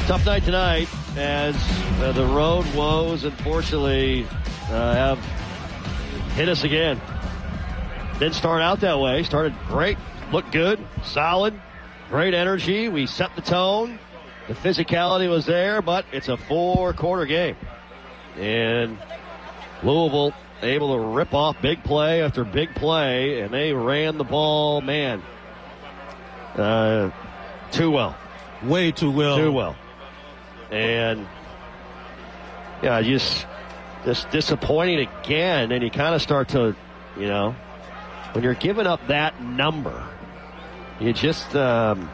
Tough night tonight as the road woes, unfortunately, have hit us again. Didn't start out that way. Started great, looked good, solid, great energy. We set the tone. The physicality was there, but it's a 4-quarter game. And Louisville able to rip off big play after big play, and they ran the ball, man, too well. Way too well. Too well. And, yeah, just disappointing again. And you kind of start to, when you're giving up that number, you just, you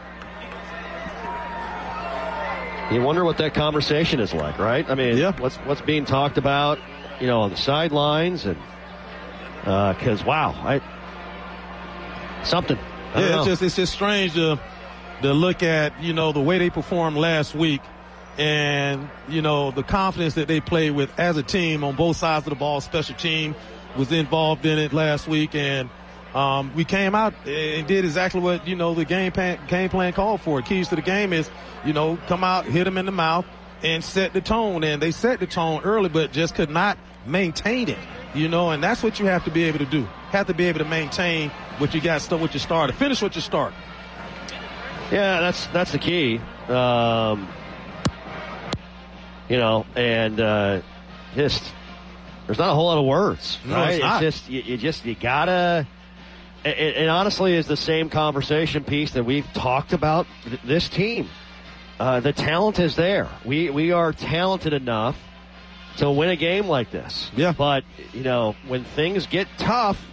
wonder what that conversation is like, right? I mean, what's being talked about, on the sidelines, and because something. It's just strange to look at the way they performed last week, and the confidence that they played with as a team on both sides of the ball. Special team was involved in it last week, and we came out and did exactly what the game plan called for. Keys to the game is come out, hit them in the mouth, and set the tone. And they set the tone early, but just could not maintain it. And that's what you have to be able to do. Have to be able to maintain what you got, start what you started, finish what you start. Yeah, that's the key. Just there's not a whole lot of words, right? No, it's not. You gotta. It honestly is the same conversation piece that we've talked about. This team, the talent is there. We are talented enough to win a game like this. Yeah. But when things get tough,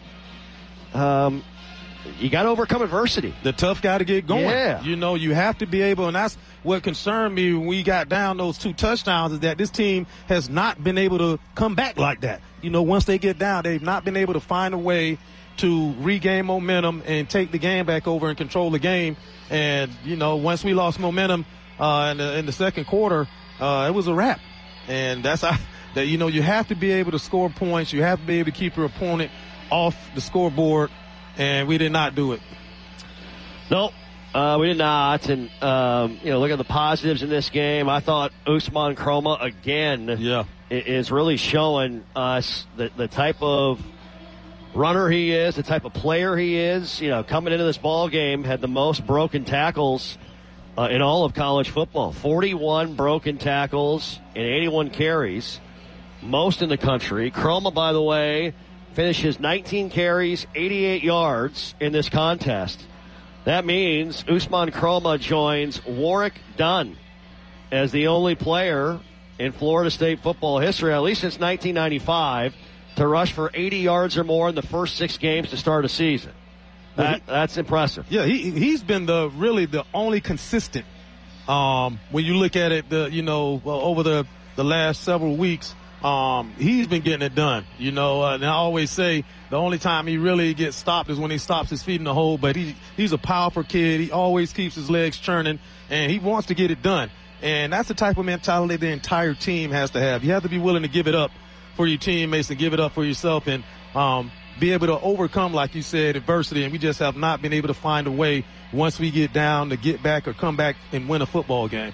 you got to overcome adversity. The tough got to get going. Yeah. You have to be able, and that's what concerned me when we got down those 2 touchdowns, is that this team has not been able to come back like that. Once they get down, they've not been able to find a way to regain momentum and take the game back over and control the game. And, once we lost momentum in the second quarter, it was a wrap. And that's how, you have to be able to score points. You have to be able to keep your opponent off the scoreboard. And we did not do it. No, we did not. And, look at the positives in this game. I thought Usman Kroma, again, is really showing us the type of runner he is, the type of player he is. Coming into this ball game, had the most broken tackles in all of college football. 41 broken tackles and 81 carries, most in the country. Kroma, by the way, finishes 19 carries, 88 yards in this contest. That means Usman Kroma joins Warrick Dunn as the only player in Florida State football history, at least since 1995, to rush for 80 yards or more in the first 6 games to start a season. That's impressive. Yeah, he's been really the only consistent. When you look at it, over the last several weeks, he's been getting it done, and I always say the only time he really gets stopped is when he stops his feet in the hole, but he's a powerful kid. He always keeps his legs churning, and he wants to get it done. And that's the type of mentality the entire team has to have. You have to be willing to give it up for your teammates and give it up for yourself, and be able to overcome, like you said, adversity. And we just have not been able to find a way once we get down to get back or come back and win a football game.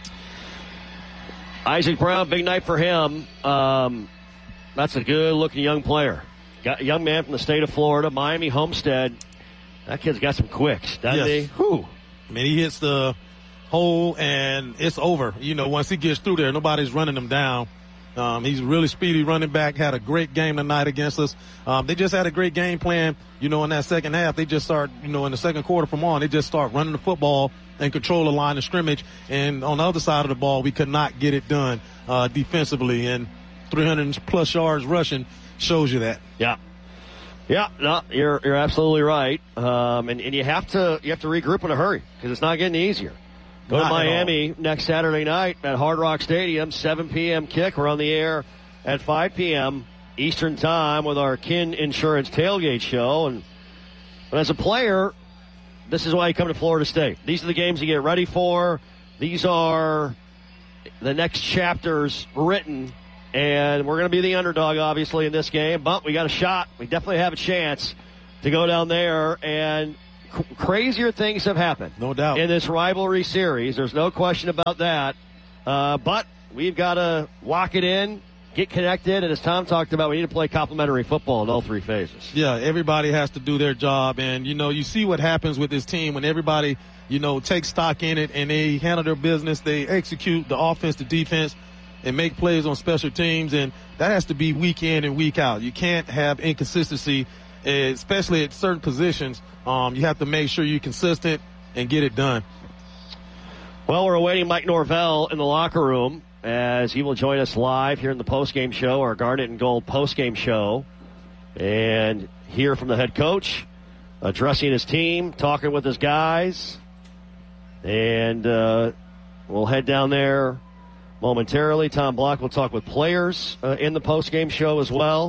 Isaac Brown, big night for him. That's a good-looking young player. Got a young man from the state of Florida, Miami Homestead. That kid's got some quicks, doesn't he? Whew. I mean, he hits the hole, and it's over. Once he gets through there, nobody's running him down. He's a really speedy running back, had a great game tonight against us. They just had a great game plan, in that second half. They just start, in the second quarter from on, they just start running the football and control the line of scrimmage. And on the other side of the ball, we could not get it done defensively. And 300-plus yards rushing shows you that. Yeah. Yeah, no, you're absolutely right. And you have to regroup in a hurry because it's not getting easier. Go to Miami next Saturday night at Hard Rock Stadium, 7 p.m. kick. We're on the air at 5 p.m. Eastern Time with our Kin Insurance Tailgate Show. But as a player, this is why you come to Florida State. These are the games you get ready for. These are the next chapters written. And we're going to be the underdog, obviously, in this game. But we got a shot. We definitely have a chance to go down there and crazier things have happened. No doubt. In this rivalry series. There's no question about that. But we've got to lock it in, get connected, and as Tom talked about, we need to play complementary football in all three phases. Yeah, everybody has to do their job. And, you see what happens with this team when everybody, takes stock in it and they handle their business. They execute the offense, the defense, and make plays on special teams. And that has to be week in and week out. You can't have inconsistency, especially at certain positions. You have to make sure you're consistent and get it done. Well, we're awaiting Mike Norvell in the locker room as he will join us live here in the postgame show, our Garnet and Gold postgame show, and hear from the head coach, addressing his team, talking with his guys, and we'll head down there momentarily. Tom Block will talk with players in the postgame show as well,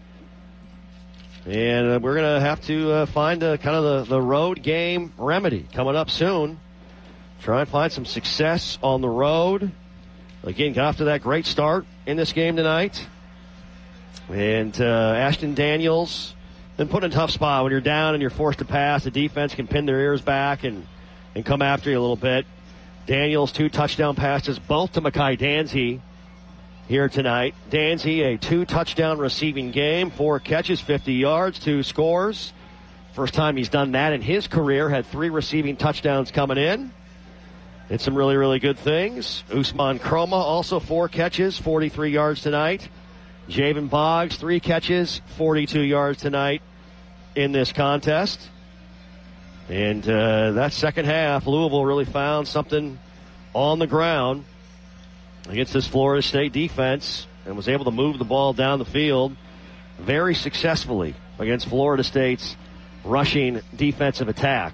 and we're going to have to find kind of the road game remedy coming up soon. Try and find some success on the road. Again, got off to that great start in this game tonight. And Ashton Daniels been put in a tough spot. When you're down and you're forced to pass, the defense can pin their ears back and come after you a little bit. Daniels, 2 touchdown passes, both to Mekhi Danzy here tonight. Danzy, a 2-touchdown receiving game, 4 catches, 50 yards, 2 scores. First time he's done that in his career. Had 3 receiving touchdowns coming in. Did some really, really good things. Usman Kroma, also 4 catches, 43 yards tonight. Javen Boggs, 3 catches, 42 yards tonight in this contest. And that second half, Louisville really found something on the ground against this Florida State defense and was able to move the ball down the field very successfully against Florida State's rushing defensive attack.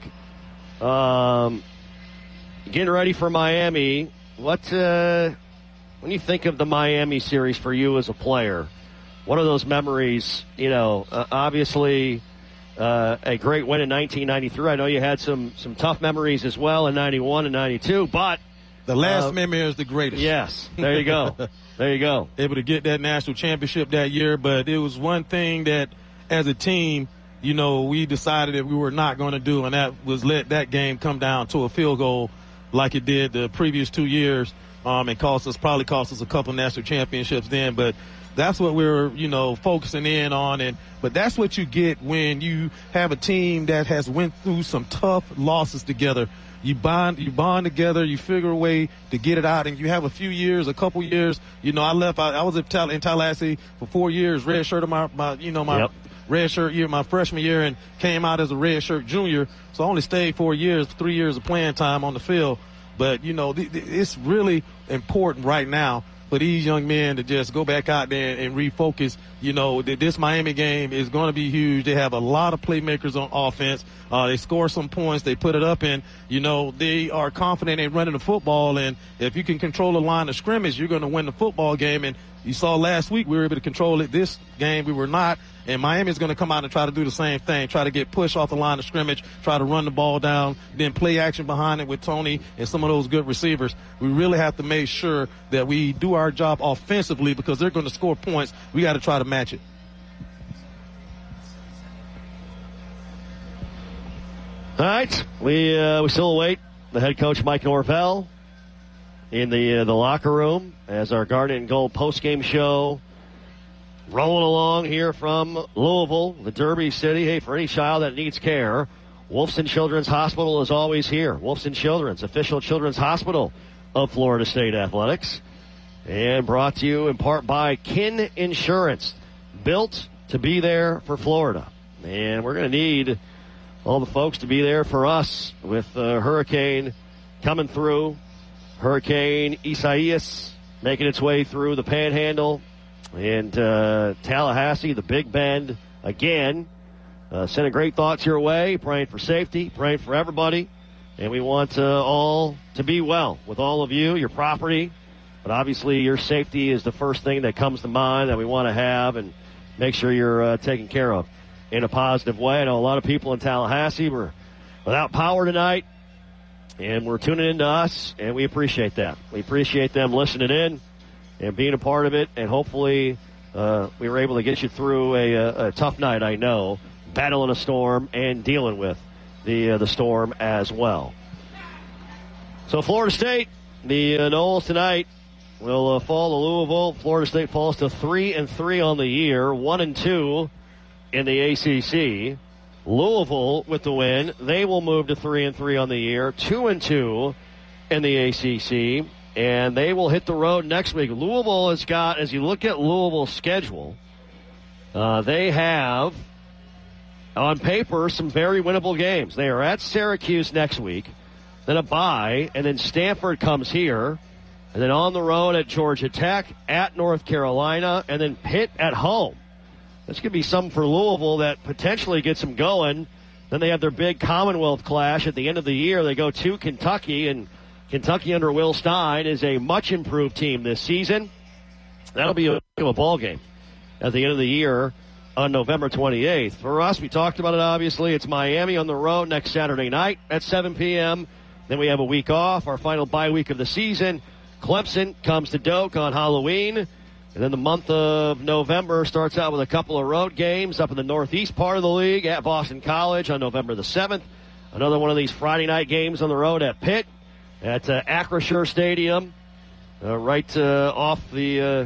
Getting ready for Miami. What when you think of the Miami series for you as a player, what are those memories? Obviously a great win in 1993. I know you had some tough memories as well in 91 and 92, but the last memory is the greatest. Yes, there you go. There you go. Able to get that national championship that year, but it was one thing that as a team, we decided that we were not going to do, and that was let that game come down to a field goal like it did the previous 2 years, and probably cost us a couple national championships then. But that's what we're, focusing in on. But that's what you get when you have a team that has went through some tough losses together. You bond together, you figure a way to get it out, and you have a couple years. I was in Tallahassee for 4 years, red shirt of my Yep. red shirt year, my freshman year, and came out as a red shirt junior. So I only stayed 4 years, 3 years of playing time on the field. But, it's really important right now for these young men to just go back out there and refocus. This Miami game is going to be huge. They have a lot of playmakers on offense. They score some points. They put it up, and, they are confident in running the football. And if you can control the line of scrimmage, you're going to win the football game. And you saw last week we were able to control it. This game we were not. And Miami's going to come out and try to do the same thing, try to get pushed off the line of scrimmage, try to run the ball down, then play action behind it with Tony and some of those good receivers. We really have to make sure that we do our job offensively because they're going to score points. We got to try to match it. All right, we still await the head coach Mike Norvell in the locker room as our Garnet and Gold postgame show rolling along here from Louisville, the Derby City. Hey, for any child that needs care, Wolfson Children's Hospital is always here. Wolfson Children's, official children's hospital of Florida State Athletics. And brought to you in part by Kin Insurance, built to be there for Florida. And we're going to need all the folks to be there for us with hurricane coming through. Hurricane Isaias making its way through the Panhandle. And Tallahassee, the Big Bend, again, sending great thoughts your way, praying for safety, praying for everybody. And we want all to be well with all of you, your property. But obviously your safety is the first thing that comes to mind that we want to have and make sure you're taken care of in a positive way. I know a lot of people in Tallahassee were without power tonight, and we're tuning in to us, and we appreciate that. We appreciate them listening in and being a part of it, and hopefully we were able to get you through a tough night, I know, battling a storm and dealing with the storm as well. So Florida State The Noles tonight will fall to Louisville. Florida State falls to 3-3 on the year, 1-2 in the ACC. Louisville with the win, they will move to 3-3 on the year, 2-2 in the ACC, and they will hit the road next week. Louisville has got, as you look at Louisville's schedule, they have on paper some very winnable games. They are at Syracuse next week, then a bye, and then Stanford comes here, and then on the road at Georgia Tech, at North Carolina, and then Pitt at home. This could be something for Louisville that potentially gets them going. Then they have their big Commonwealth clash at the end of the year. They go to Kentucky, and Kentucky under Will Stein is a much improved team this season. That'll be a ball game at the end of the year on November 28th. For us, we talked about it, obviously. It's Miami on the road next Saturday night at 7 p.m. Then we have a week off, our final bye week of the season. Clemson comes to Doak on Halloween. And then the month of November starts out with a couple of road games up in the northeast part of the league at Boston College on November the 7th. Another one of these Friday night games on the road at Pitt at Acrisure Stadium, right off the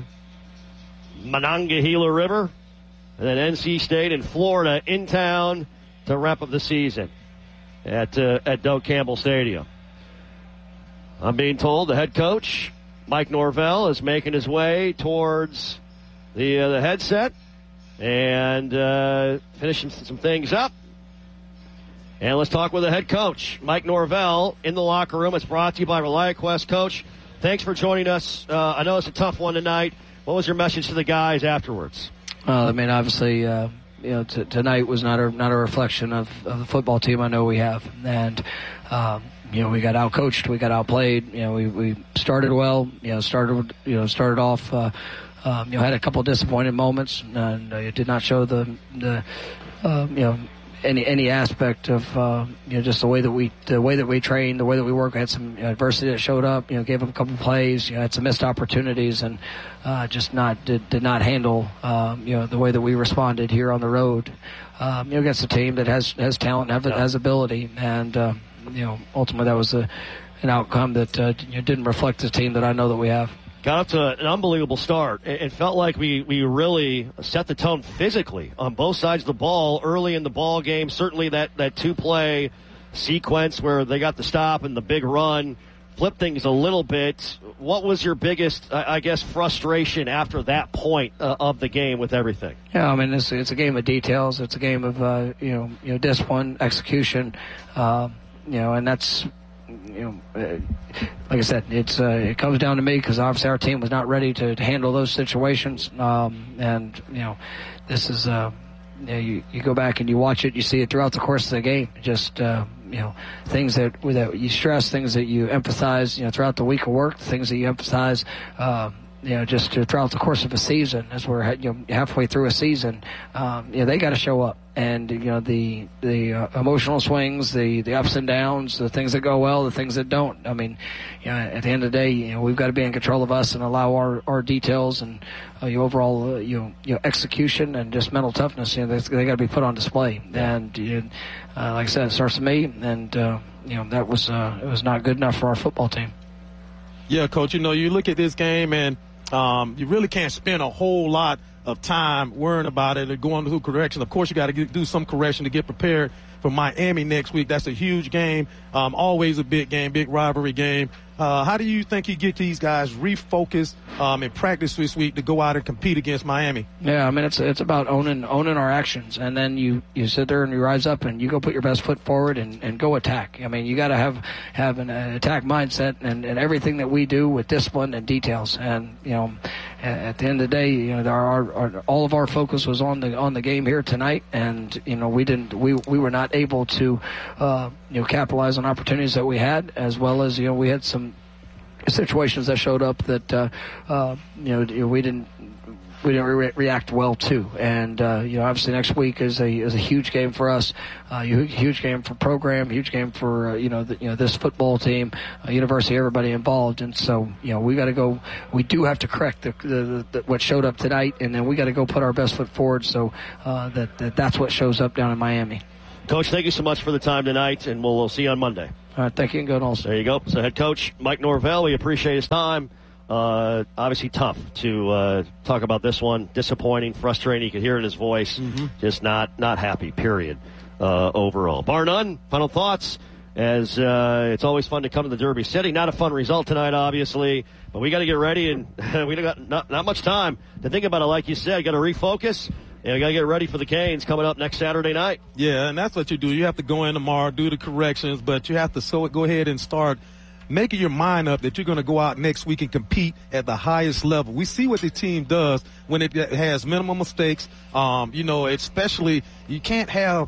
Monongahela River. And then NC State and Florida in town to wrap up the season at Doak Campbell Stadium. I'm being told the head coach, Mike Norvell, is making his way towards the headset and finishing some things up. And let's talk with the head coach, Mike Norvell, in the locker room. It's brought to you by ReliaQuest. Coach, thanks for joining us. I know it's a tough one tonight. What was your message to the guys afterwards? I mean, obviously, tonight was not a reflection of the football team I know we have, and we got outcoached, we got outplayed. We started well. Started off. Had a couple of disappointed moments, and it did not show any aspect of just the way that we trained, the way that we work. We had some adversity that showed up. Gave up a couple of plays. Had some missed opportunities, and did not handle the way that we responded here on the road. Against a team that has talent, has ability, and ultimately that was an outcome that didn't reflect the team that I know that we have. Got up to an unbelievable start. It felt like we really set the tone physically on both sides of the ball early in the ball game. Certainly that two-play sequence where they got the stop and the big run flipped things a little bit. What was your biggest, frustration after that point of the game with everything? Yeah, I mean, it's a game of details. It's a game of, discipline, execution, and that's, like I said, it comes down to me because obviously our team was not ready to handle those situations. This is, you go back and you watch it, you see it throughout the course of the game. Just, things that you stress, things that you emphasize, throughout the week of work, things that you emphasize, just throughout the course of a season, as we're halfway through a season, they got to show up. And the emotional swings, the ups and downs, the things that go well, the things that don't. I mean, at the end of the day, we've got to be in control of us and allow our details and overall execution and just mental toughness. They got to be put on display. And like I said, it starts with me, and that was it was not good enough for our football team. Yeah, Coach. You look at this game and you really can't spend a whole lot of time worrying about it or going through correction. Of course, you got to do some correction to get prepared for Miami next week. That's a huge game, always a big game, big rivalry game. How do you think you get these guys refocused and practice this week to go out and compete against Miami? Yeah, I mean, it's about owning our actions, and then you sit there and you rise up and you go put your best foot forward and go attack. I mean, you got to have an attack mindset and everything that we do with discipline and details. And at the end of the day, all of our focus was on the game here tonight, and we were not able to capitalize on opportunities that we had, as well as we had some situations that showed up that we didn't react well to. And obviously next week is a huge game for us, huge game for program, huge game for this football team, university, everybody involved. And so we got to go. We do have to correct the what showed up tonight, and then we got to go put our best foot forward so that's what shows up down in Miami. Coach, thank you so much for the time tonight, and we'll see you on Monday. All right, thank you, and go Noles. There you go. So head coach Mike Norvell, we appreciate his time. Obviously tough to talk about this one. Disappointing, frustrating. You could hear it in his voice. Just not happy, period, overall. Bar none, final thoughts, as it's always fun to come to the Derby City. Not a fun result tonight, obviously, but we got to get ready, and we got not much time to think about it. Like you said, got to refocus. And we got to get ready for the Canes coming up next Saturday night. Yeah, and that's what you do. You have to go in tomorrow, do the corrections, but you have to go ahead and start making your mind up that you're going to go out next week and compete at the highest level. We see what the team does when it has minimal mistakes. Especially you can't have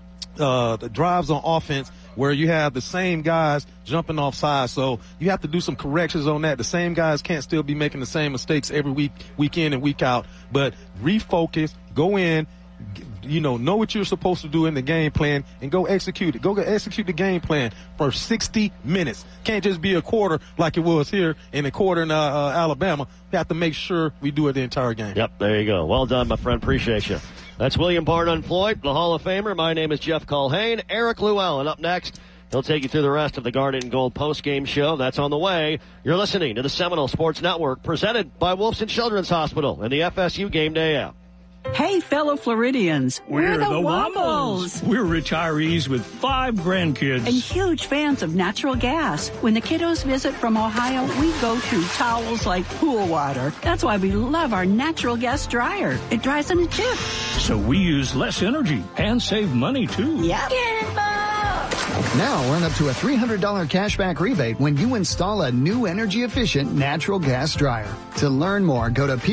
the drives on offense where you have the same guys jumping off sides. So you have to do some corrections on that. The same guys can't still be making the same mistakes every week in and week out. But refocus, go in, know what you're supposed to do in the game plan and go execute it. Go execute the game plan for 60 minutes. Can't just be a quarter like it was here and a quarter in Alabama. We have to make sure we do it the entire game. Yep, there you go. Well done, my friend. Appreciate you. That's William Barnum-Floyd, the Hall of Famer. My name is Jeff Culhane. Eric Llewellyn up next. He'll take you through the rest of the Garnet and Gold postgame show. That's on the way. You're listening to the Seminole Sports Network, presented by Wolfson Children's Hospital and the FSU Game Day app. Hey, fellow Floridians, we're the Wombles. We're retirees with 5 grandkids. And huge fans of natural gas. When the kiddos visit from Ohio, we go through towels like pool water. That's why we love our natural gas dryer. It dries in a jiff. So we use less energy and save money, too. Yep. Get involved! Now earn up to a $300 cashback rebate when you install a new energy-efficient natural gas dryer. To learn more, go to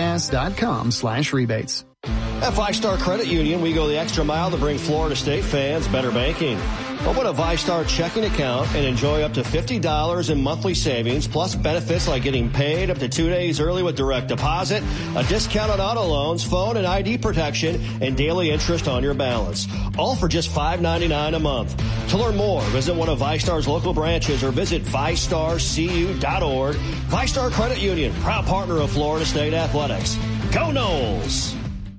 peoplesgas.com/rebates. At VyStar Credit Union, we go the extra mile to bring Florida State fans better banking. Open a VyStar checking account and enjoy up to $50 in monthly savings, plus benefits like getting paid up to 2 days early with direct deposit, a discount on auto loans, phone and ID protection, and daily interest on your balance. All for just $5.99 a month. To learn more, visit one of VyStar's local branches or visit VyStarCU.org. VyStar Credit Union, proud partner of Florida State Athletics. Go Noles!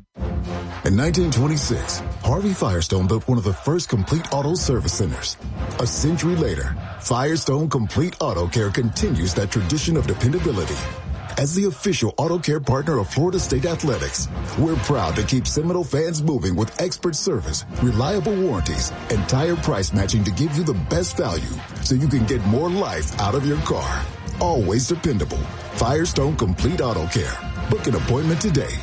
In 1926, Harvey Firestone built one of the first complete auto service centers. A century later, Firestone Complete Auto Care continues that tradition of dependability. As the official auto care partner of Florida State Athletics, we're proud to keep Seminole fans moving with expert service, reliable warranties, and tire price matching to give you the best value so you can get more life out of your car. Always dependable. Firestone Complete Auto Care. Book an appointment today.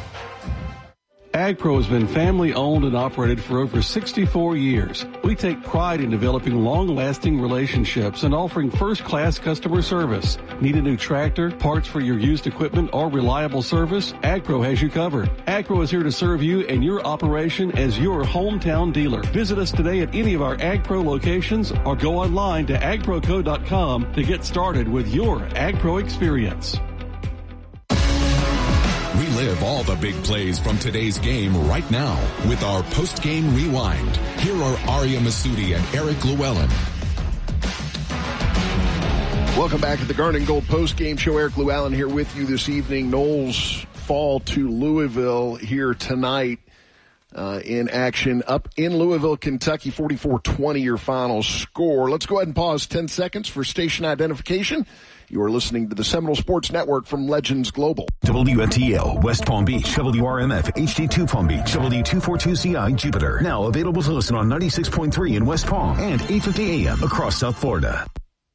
AgPro has been family-owned and operated for over 64 years. We take pride in developing long-lasting relationships and offering first-class customer service. Need a new tractor, parts for your used equipment, or reliable service? AgPro has you covered. AgPro is here to serve you and your operation as your hometown dealer. Visit us today at any of our AgPro locations or go online to agproco.com to get started with your AgPro experience. Relive all the big plays from today's game right now with our post-game rewind. Here are Aria Masudi and Eric Llewellyn. Welcome back to the Garnet and Gold post-game show. Eric Llewellyn here with you this evening. Noles fall to Louisville here tonight in action up in Louisville, Kentucky. 44-20 your final score. Let's go ahead and pause 10 seconds for station identification. You are listening to the Seminole Sports Network from Legends Global. WFTL, West Palm Beach, WRMF, HD2 Palm Beach, W242CI, Jupiter. Now available to listen on 96.3 in West Palm and 850 AM across South Florida.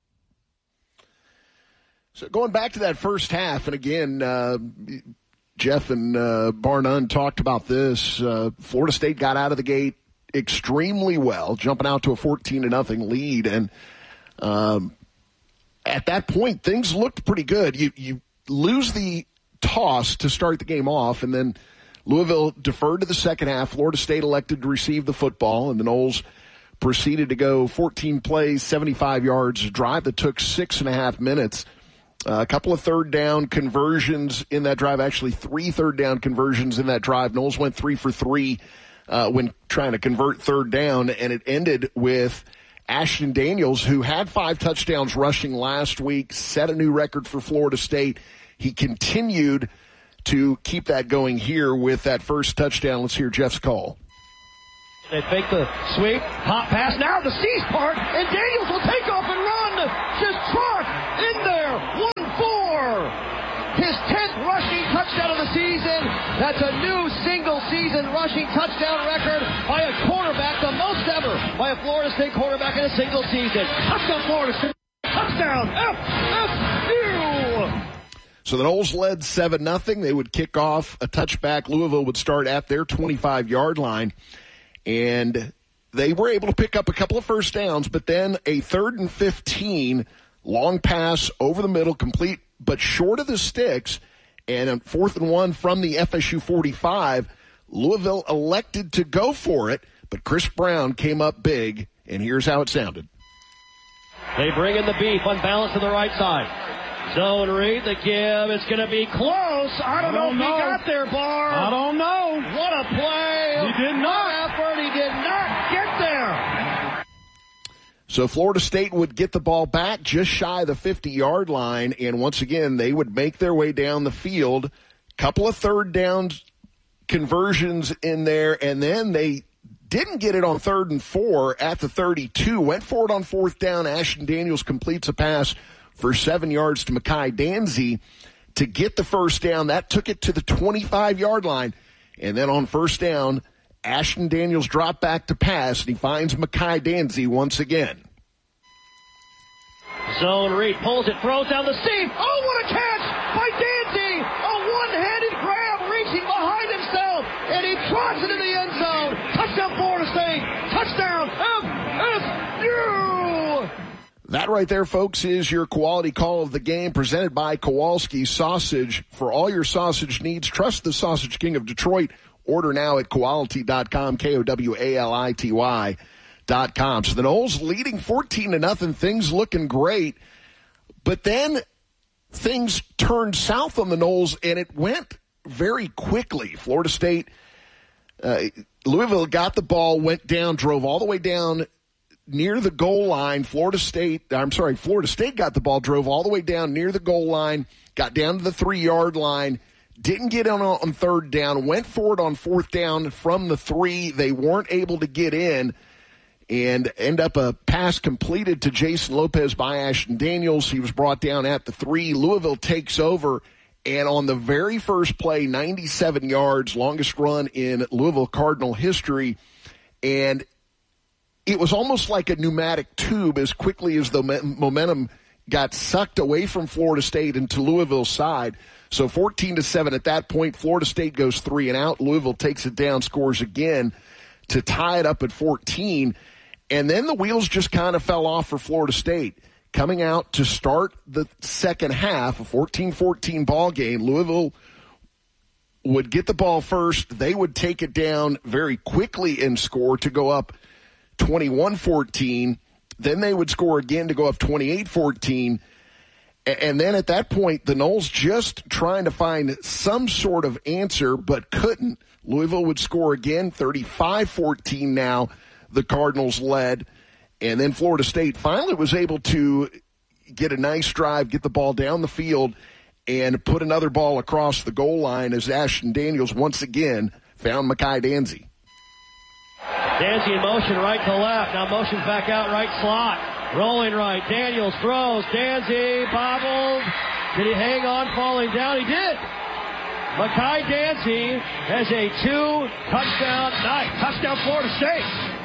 So going back to that first half, and again, Jeff and Barnum talked about this. Florida State got out of the gate extremely well, jumping out to a 14-0 lead, and at that point, things looked pretty good. You lose the toss to start the game off, and then Louisville deferred to the second half. Florida State elected to receive the football, and the Noles proceeded to go 14 plays, 75 yards, a drive that took 6.5 minutes. A couple of third down conversions in that drive, actually 3 third down conversions in that drive. Noles went 3 for 3 when trying to convert third down, and it ended with Ashton Daniels, who had 5 touchdowns rushing last week, set a new record for Florida State. He continued to keep that going here with that first touchdown. Let's hear Jeff's call. They fake the sweep, hot pass, now the C's part, and Daniels will season. That's a new single-season rushing touchdown record by a quarterback, the most ever by a Florida State quarterback in a single season. Touchdown, Florida State. Touchdown, FSU! So the Noles led 7-0. They would kick off a touchback. Louisville would start at their 25-yard line. And they were able to pick up a couple of first downs, but then a 3rd and 15, long pass over the middle, complete but short of the sticks, and a 4th and 1 from the FSU 45. Louisville elected to go for it, but Chris Brown came up big, and here's how it sounded. They bring in the beef, unbalanced to the right side. Zone read, the give, it's going to be close. I don't know if he got there, Barr. I don't know. What a play. He did not. Effort. He did not get there. So Florida State would get the ball back just shy of the 50-yard line, and once again, they would make their way down the field. Couple of third down conversions in there, and then they didn't get it on 3rd and 4 at the 32. Went for it on 4th down. Ashton Daniels completes a pass for 7 yards to Mekhi Danzy to get the first down. That took it to the 25-yard line. And then on 1st down, Ashton Daniels dropped back to pass, and he finds Mekhi Danzy once again. Zone read, pulls it, throws down the seam. Oh, what a catch by Danzy! A one-handed grab, reaching behind himself, and he trots it in the end zone. Touchdown, Florida State! Touchdown, FSU! That right there, folks, is your quality call of the game presented by Kowalski Sausage. For all your sausage needs, trust the Sausage King of Detroit. Order now at Kowality.com, KOWALITY.com. So the Noles leading 14-0, things looking great. But then things turned south on the Noles, and it went very quickly. Florida State, Louisville got the ball, went down, drove all the way down near the goal line. Florida State got the ball, drove all the way down near the goal line, got down to the 3-yard line, didn't get on 3rd down, went for it on 4th down from the 3. They weren't able to get in, and end up a pass completed to Jason Lopez by Ashton Daniels. He was brought down at the 3. Louisville takes over, and on the very first play, 97 yards, longest run in Louisville Cardinal history, and it was almost like a pneumatic tube as quickly as the momentum got sucked away from Florida State into Louisville's side. So 14-7 at that point. Florida State goes 3 and out. Louisville takes it down, scores again to tie it up at 14. And then the wheels just kind of fell off for Florida State. Coming out to start the second half, a 14-14 ball game, Louisville would get the ball first. They would take it down very quickly and score to go up 21-14. Then they would score again to go up 28-14. And then at that point, the Noles just trying to find some sort of answer, but couldn't. Louisville would score again, 35-14 now. The Cardinals led. And then Florida State finally was able to get a nice drive, get the ball down the field, and put another ball across the goal line as Ashton Daniels once again found Mekhi Danzy. Danzy in motion right to left. Now motions back out right slot. Rolling right. Daniels throws. Danzy bobbled. Did he hang on falling down? He did. Mekhi Danzy has a 2-touchdown night. Touchdown Florida State.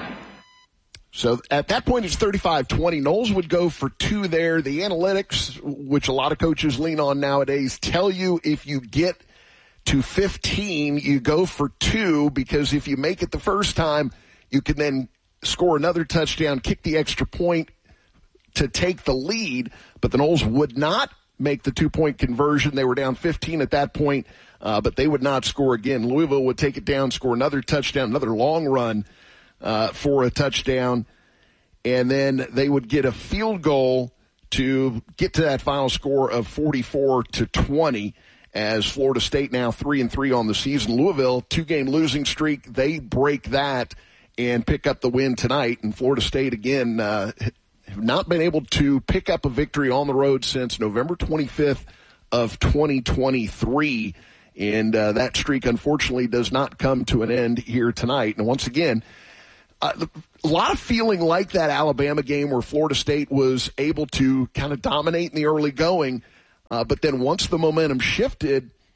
So at that point, it's 35-20. Noles would go for 2 there. The analytics, which a lot of coaches lean on nowadays, tell you if you get to 15, you go for 2, because if you make it the first time, you can then score another touchdown, kick the extra point to take the lead. But the Noles would not make the 2-point conversion. They were down 15 at that point, but they would not score again. Louisville would take it down, score another touchdown, another long run for a touchdown, and then they would get a field goal to get to that final score of 44-20. As Florida State now 3-3 on the season. Louisville, 2-game losing streak. They break that and pick up the win tonight. And Florida State, again, have not been able to pick up a victory on the road since November 25th of 2023. And that streak, unfortunately, does not come to an end here tonight. And once again, a lot of feeling like that Alabama game where Florida State was able to kind of dominate in the early going. But then once the momentum shifted,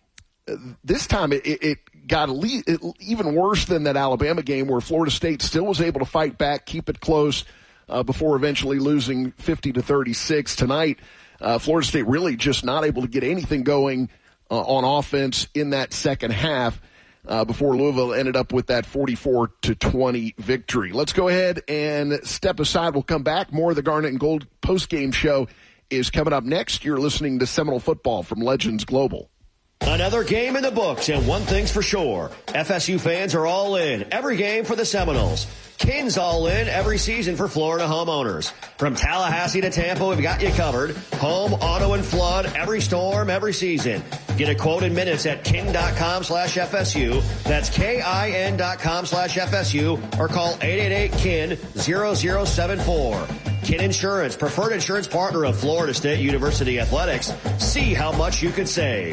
this time it got even worse than that Alabama game where Florida State still was able to fight back, keep it close before eventually losing 50-36. Tonight, Florida State really just not able to get anything going on offense in that second half before Louisville ended up with that 44-20 victory. Let's go ahead and step aside. We'll come back. More of the Garnet and Gold postgame show is coming up next. You're listening to Seminole Football from Legends Global. Another game in the books, and one thing's for sure. FSU fans are all in. Every game for the Seminoles. Kin's all in every season for Florida homeowners. From Tallahassee to Tampa, we've got you covered. Home, auto, and flood, every storm, every season. Get a quote in minutes at kin.com/FSU. That's KIN.com/FSU or call 888-KIN-0074. Kin Insurance, preferred insurance partner of Florida State University Athletics. See how much you could save.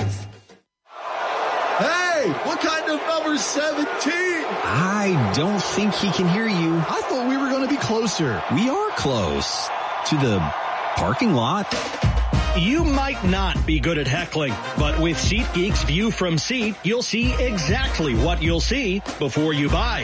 Hey, what kind of number 17? I don't think he can hear you. I thought we were going to be closer. We are close to the parking lot. You might not be good at heckling, but with SeatGeek's View from Seat, you'll see exactly what you'll see before you buy.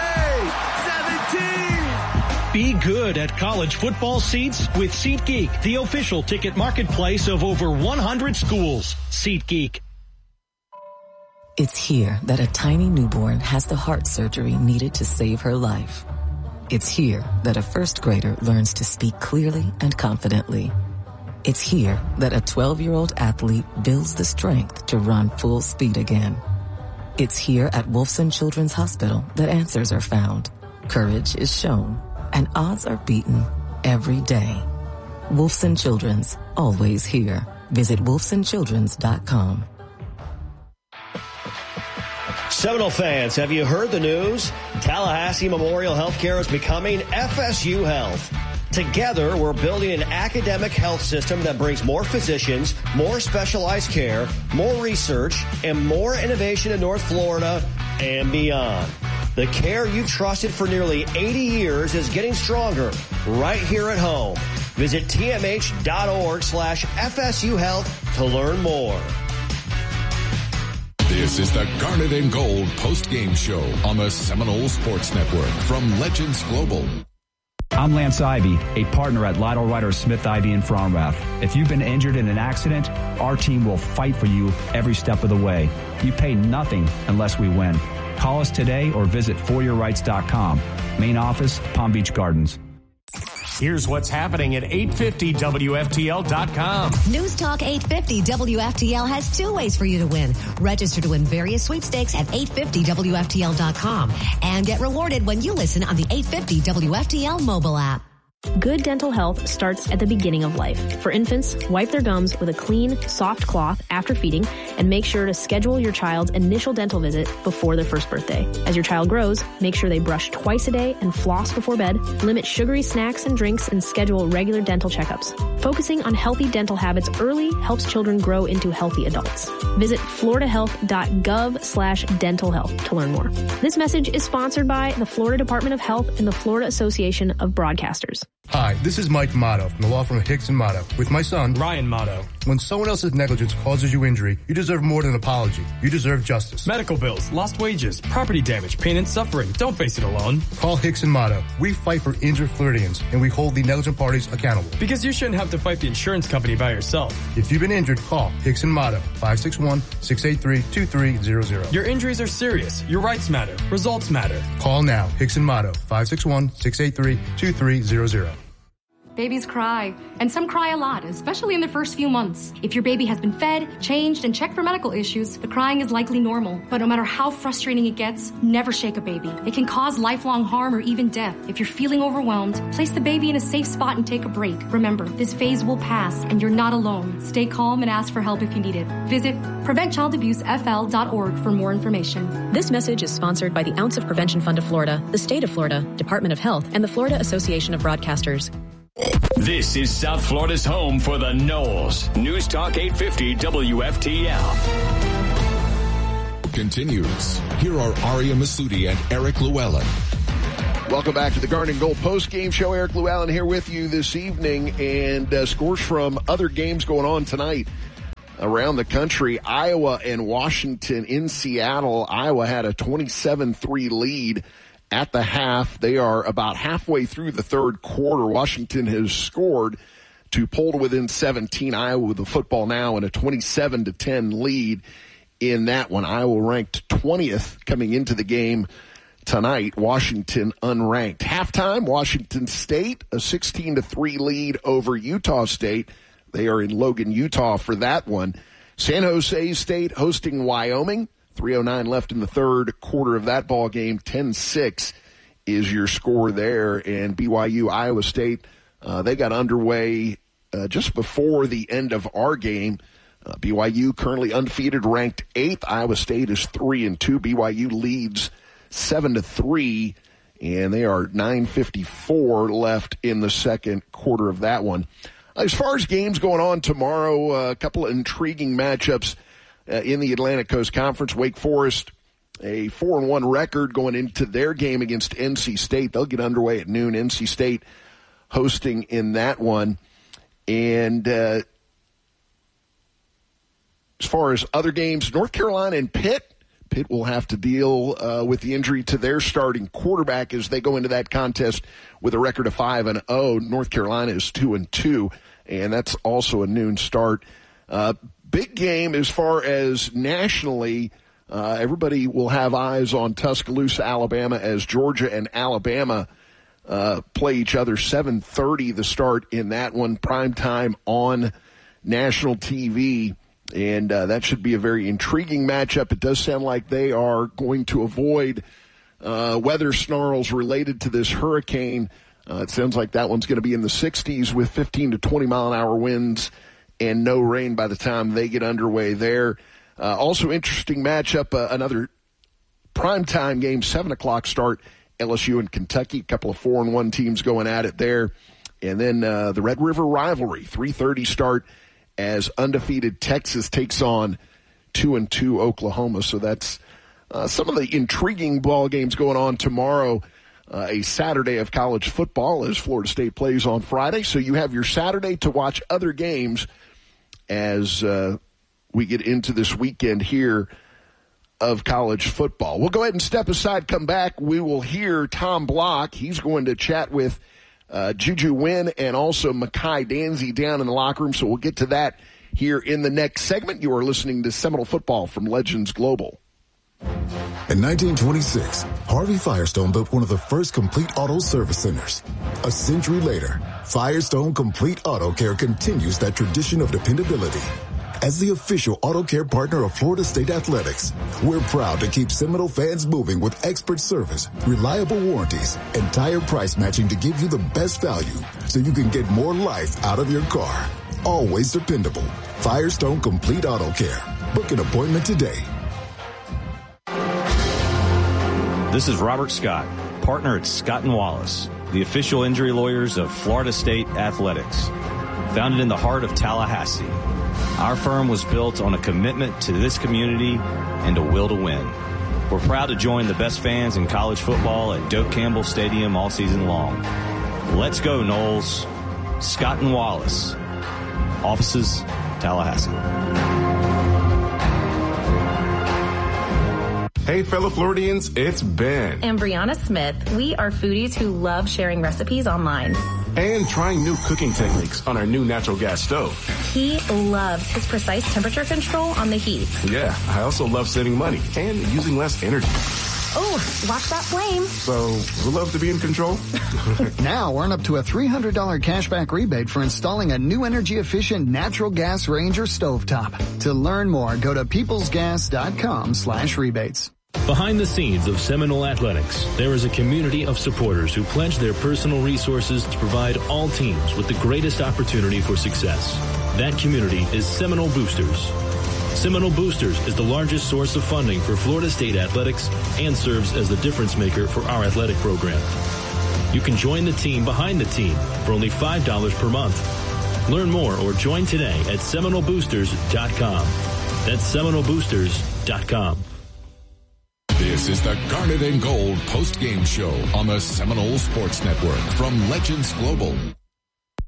Hey, 17! Be good at college football seats with SeatGeek, the official ticket marketplace of over 100 schools. SeatGeek. It's here that a tiny newborn has the heart surgery needed to save her life. It's here that a first grader learns to speak clearly and confidently. It's here that a 12-year-old athlete builds the strength to run full speed again. It's here at Wolfson Children's Hospital that answers are found, courage is shown, and odds are beaten every day. Wolfson Children's, always here. Visit wolfsonchildrens.com. Seminole fans, have you heard the news? Tallahassee Memorial Healthcare is becoming FSU Health. Together, we're building an academic health system that brings more physicians, more specialized care, more research, and more innovation in North Florida and beyond. The care you trusted for nearly 80 years is getting stronger right here at home. Visit tmh.org/FSU Health to learn more. This is the Garnet and Gold post-game show on the Seminole Sports Network from Legends Global. I'm Lance Ivy, a partner at Lytle Ryder Smith Ivy in Fromrath. If you've been injured in an accident, our team will fight for you every step of the way. You pay nothing unless we win. Call us today or visit foryourrights.com. Main office, Palm Beach Gardens. Here's what's happening at 850WFTL.com. News Talk 850 WFTL has two ways for you to win. Register to win various sweepstakes at 850WFTL.com and get rewarded when you listen on the 850 WFTL mobile app. Good dental health starts at the beginning of life. For infants, wipe their gums with a clean, soft cloth after feeding and make sure to schedule your child's initial dental visit before their first birthday. As your child grows, make sure they brush twice a day and floss before bed, limit sugary snacks and drinks, and schedule regular dental checkups. Focusing on healthy dental habits early helps children grow into healthy adults. Visit floridahealth.gov/dental health to learn more. This message is sponsored by the Florida Department of Health and the Florida Association of Broadcasters. Hi, this is Mike Motto from the law firm Hicks & Motto with my son, Ryan Motto. When someone else's negligence causes you injury, you deserve more than an apology. You deserve justice. Medical bills, lost wages, property damage, pain and suffering. Don't face it alone. Call Hicks & Motto. We fight for injured Floridians, and we hold the negligent parties accountable. Because you shouldn't have to fight the insurance company by yourself. If you've been injured, call Hicks & Motto, 561-683-2300. Your injuries are serious. Your rights matter. Results matter. Call now, Hicks & Motto, 561-683-2300. Babies cry, and some cry a lot, especially in the first few months. If your baby has been fed, changed, and checked for medical issues, the crying is likely normal. But no matter how frustrating it gets, never shake a baby. It can cause lifelong harm or even death. If you're feeling overwhelmed, place the baby in a safe spot and take a break. Remember, this phase will pass, and you're not alone. Stay calm and ask for help if you need it. Visit PreventChildAbuseFL.org for more information. This message is sponsored by the Ounce of Prevention Fund of Florida, the State of Florida, Department of Health, and the Florida Association of Broadcasters. This is South Florida's home for the Noles. News Talk 850 WFTL. Continues. Here are Aria Masudi and Eric Llewellyn. Welcome back to the Garnet and Gold post-game show. Eric Llewellyn here with you this evening, and scores from other games going on tonight. around the country. Iowa and Washington in Seattle. Iowa had a 27-3 lead at the half. They are about halfway through the third quarter. Washington has scored to pull to within 17. Iowa with the football now in a 27-10 lead in that one. Iowa ranked 20th coming into the game tonight. Washington unranked. Halftime, Washington State, a 16-3 lead over Utah State. They are in Logan, Utah for that one. San Jose State hosting Wyoming. 3:09 left in the third quarter of that ball game. 10-6 is your score there. And BYU, Iowa State, they got underway just before the end of our game. BYU currently undefeated, ranked 8th. Iowa State is 3-2. BYU leads 7-3, and they are 9:54 left in the second quarter of that one. As far as games going on tomorrow, a couple of intriguing matchups in the Atlantic Coast Conference. Wake Forest, a 4-1 record going into their game against NC State. They'll get underway at noon. NC State hosting in that one. And as far as other games, North Carolina and Pitt will have to deal with the injury to their starting quarterback as they go into that contest with a record of 5-0. North Carolina is 2-2, and that's also a noon start. Big game as far as nationally. Everybody will have eyes on Tuscaloosa, Alabama, as Georgia and Alabama play each other. 7:30 the start in that one, primetime on national TV. And that should be a very intriguing matchup. It does sound like they are going to avoid weather snarls related to this hurricane. It sounds like that one's going to be in the 60s with 15 to 20 mile an hour winds and no rain by the time they get underway there. Also interesting matchup, another primetime game, 7 o'clock start, LSU and Kentucky, a couple of 4-1 teams going at it there. And then the Red River rivalry, 3:30 start, as undefeated Texas takes on 2-2 Oklahoma. So that's some of the intriguing ball games going on tomorrow, a Saturday of college football as Florida State plays on Friday. So you have your Saturday to watch other games as we get into this weekend here of college football. We'll go ahead and step aside, come back. We will hear Tom Block. He's going to chat with Juju Wynn and also Makai Danzy down in the locker room. So we'll get to that here in the next segment. You are listening to Seminole Football from Legends Global. In 1926, Harvey Firestone built one of the first complete auto service centers. A century later, Firestone Complete Auto Care continues that tradition of dependability. As the official auto care partner of Florida State Athletics, we're proud to keep Seminole fans moving with expert service, reliable warranties, and tire price matching to give you the best value so you can get more life out of your car. Always dependable. Firestone Complete Auto Care. Book an appointment today. This is Robert Scott, partner at Scott & Wallace, the official injury lawyers of Florida State Athletics. Founded in the heart of Tallahassee, our firm was built on a commitment to this community and a will to win. We're proud to join the best fans in college football at Doak Campbell Stadium all season long. Let's go, Noles. Scott & Wallace. Offices, Tallahassee. Hey, fellow Floridians, it's Ben. And Brianna Smith. We are foodies who love sharing recipes online. And trying new cooking techniques on our new natural gas stove. He loves his precise temperature control on the heat. Yeah, I also love saving money and using less energy. Oh, watch that flame. So, we love to be in control. Now earn up to a $300 cashback rebate for installing a new energy-efficient natural gas range or stovetop. To learn more, go to peoplesgas.com/rebates. Behind the scenes of Seminole Athletics, there is a community of supporters who pledge their personal resources to provide all teams with the greatest opportunity for success. That community is Seminole Boosters. Seminole Boosters is the largest source of funding for Florida State Athletics and serves as the difference maker for our athletic program. You can join the team behind the team for only $5 per month. Learn more or join today at SeminoleBoosters.com. That's SeminoleBoosters.com. This is the Garnet and Gold post-game show on the Seminole Sports Network from Legends Global.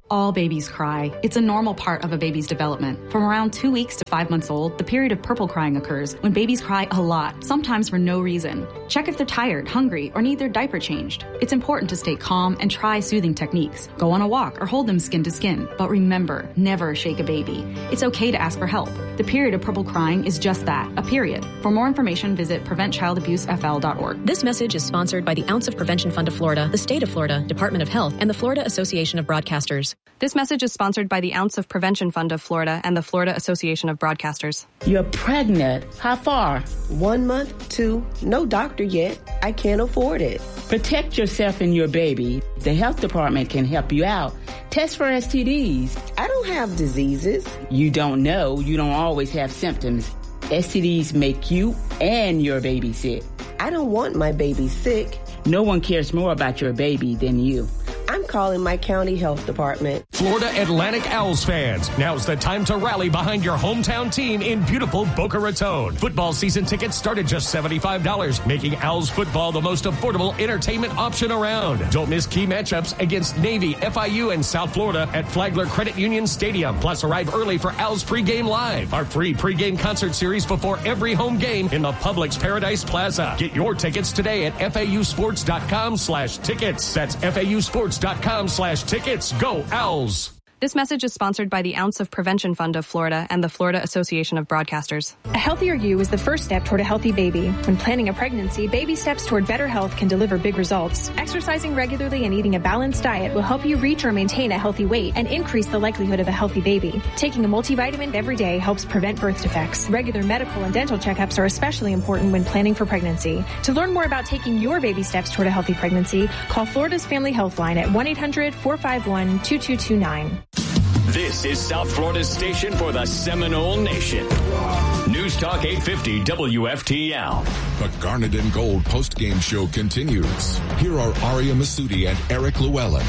All babies cry. It's a normal part of a baby's development. From around 2 weeks to 5 months old, the period of purple crying occurs when babies cry a lot, sometimes for no reason. Check if they're tired, hungry, or need their diaper changed. It's important to stay calm and try soothing techniques. Go on a walk or hold them skin to skin. But remember, never shake a baby. It's okay to ask for help. The period of purple crying is just that, a period. For more information, visit PreventChildAbuseFL.org. This message is sponsored by the Ounce of Prevention Fund of Florida, the State of Florida, Department of Health, and the Florida Association of Broadcasters. This message is sponsored by the Ounce of Prevention Fund of Florida and the Florida Association of Broadcasters. You're pregnant. How far? 1 month, 2. No doctor yet. I can't afford it. Protect yourself and your baby. The health department can help you out. Test for STDs. I don't have diseases. You don't know. You don't always have symptoms. STDs make you and your baby sick. I don't want my baby sick. No one cares more about your baby than you. I'm calling my county health department. Florida Atlantic Owls fans, now's the time to rally behind your hometown team in beautiful Boca Raton. Football season tickets start at just $75, making Owls football the most affordable entertainment option around. Don't miss key matchups against Navy, FIU, and South Florida at Flagler Credit Union Stadium. Plus, arrive early for Owls Pregame Live, our free pregame concert series before every home game in the Publix Paradise Plaza. Get your tickets today at FAUsports.com/tickets. That's FAUsports.com/tickets. Go Owls. This message is sponsored by the Ounce of Prevention Fund of Florida and the Florida Association of Broadcasters. A healthier you is the first step toward a healthy baby. When planning a pregnancy, baby steps toward better health can deliver big results. Exercising regularly and eating a balanced diet will help you reach or maintain a healthy weight and increase the likelihood of a healthy baby. Taking a multivitamin every day helps prevent birth defects. Regular medical and dental checkups are especially important when planning for pregnancy. To learn more about taking your baby steps toward a healthy pregnancy, call Florida's Family Health Line at 1-800-451-2229. This is South Florida's station for the Seminole Nation. News Talk 850 WFTL. The Garnet and Gold postgame show continues. Here are Aria Masudi and Eric Llewellyn.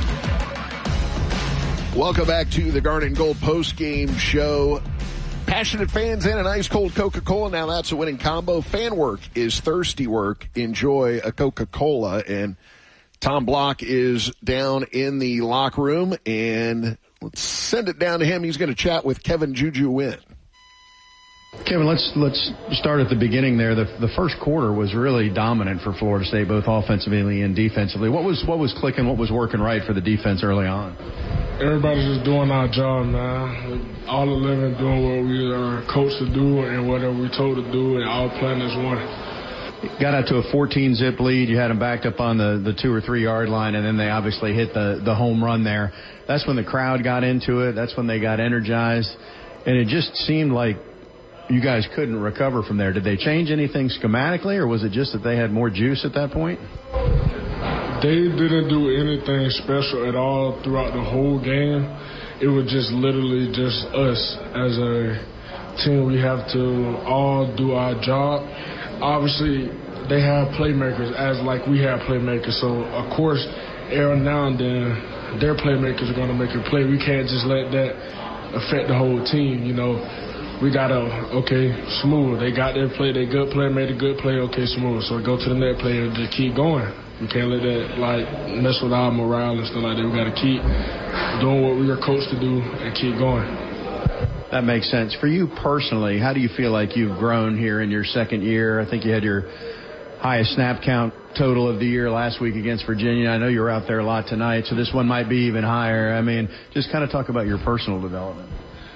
Welcome back to the Garnet and Gold postgame show. Passionate fans and an ice cold Coca-Cola. Now that's a winning combo. Fan work is thirsty work. Enjoy a Coca-Cola. And Tom Block is down in the locker room, and let's send it down to him. He's going to chat with Kevin Juju Wynn. Kevin, let's start at the beginning there. The first quarter was really dominant for Florida State, both offensively and defensively. What was clicking? What was working right for the defense early on? Everybody's just doing our job, man. All 11 doing what we are coached to do and whatever we told to do, and all playing as one. Got out to a 14-zip lead. You had them backed up on the 2 or 3 yard line, and then they obviously hit the home run there. That's when the crowd got into it. That's when they got energized, and it just seemed like you guys couldn't recover from there. Did they change anything schematically, or was it just that they had more juice at that point? They didn't do anything special at all throughout the whole game. It was just literally just us as a team. We have to all do our job. Obviously, they have playmakers as like we have playmakers. So, of course, every now and then, their playmakers are going to make a play. We can't just let that affect the whole team, you know. We got to, okay, smooth. They got their play. They good player made a good play. Okay, smooth. So go to the next player and just keep going. We can't let that, like, mess with our morale and stuff like that. We got to keep doing what we are coached to do and keep going. That makes sense. For you personally, how do you feel like you've grown here in your second year? I think you had your highest snap count total of the year last week against Virginia. I know you were out there a lot tonight, so this one might be even higher. I mean, just kind of talk about your personal development.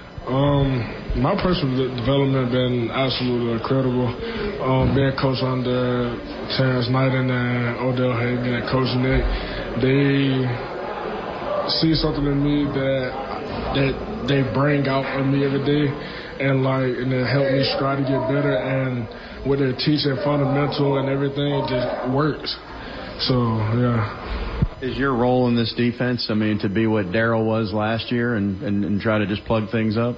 My personal development been absolutely incredible. Being coached under Terrence Knighton and Odell Hagan and Coach Nick, they see something in me that they bring out of me every day, and it helped me strive to get better. And what they're teaching, fundamental and everything, it just works. So yeah. Is your role in this defense, to be what Darryl was last year and try to just plug things up?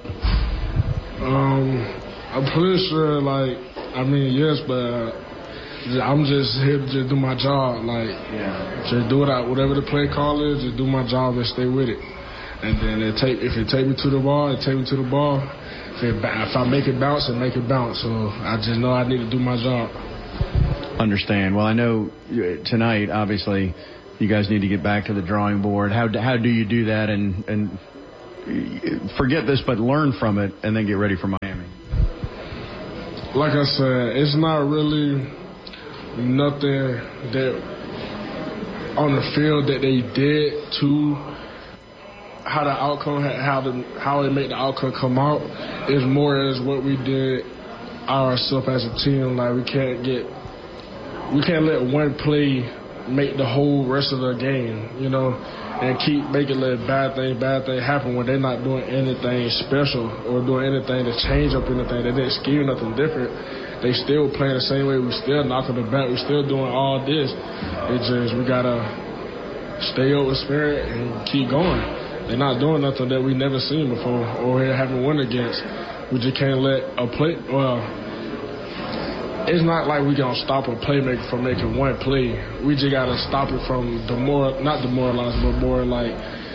I'm pretty sure, yes, but I'm just here to just do my job. Just do it, whatever the play call is, just do my job and stay with it. And then if it take me to the ball, it take me to the ball. If I make it bounce, it make it bounce. So I just know I need to do my job. Understand. Well, I know tonight, obviously, you guys need to get back to the drawing board. How do you do that and forget this, but learn from it and then get ready for Miami? Like I said, it's not really nothing that on the field that they did to how the outcome, how it made the outcome come out. It's more as what we did ourselves as a team. Like we can't let one play make the whole rest of the game, you know, and keep making bad thing happen when they're not doing anything special or doing anything to change up anything. They didn't scheme nothing different. They still playing the same way. We still knocking the back. We still doing all this. It's just we gotta stay up with spirit and keep going. They're not doing nothing that we never seen before or haven't won against. We just can't let a play. Well, it's not like we gonna stop a playmaker from making one play. We just gotta stop it from not demoralizing, but more like